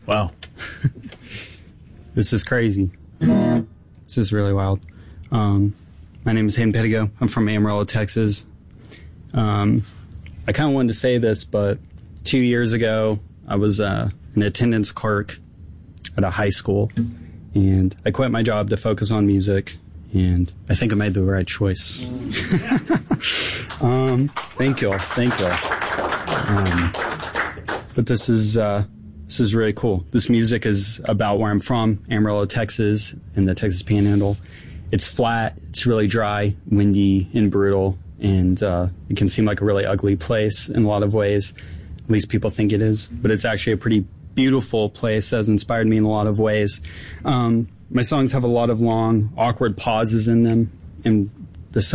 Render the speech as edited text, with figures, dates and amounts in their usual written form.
Wow. This is crazy. This is really wild. My name is Hayden Pettigo. I'm from Amarillo, Texas. I kind of wanted to say this, but 2 years ago, I was an attendance clerk at a high school, and I quit my job to focus on music, and I think I made the right choice. Thank you all. But this is really cool. This music is about where I'm from, Amarillo, Texas, in the Texas Panhandle. It's flat, it's really dry, windy, and brutal, and it can seem like a really ugly place in a lot of ways. At least people think it is, but it's actually a pretty beautiful place that has inspired me in a lot of ways. My songs have a lot of long, awkward pauses in them, and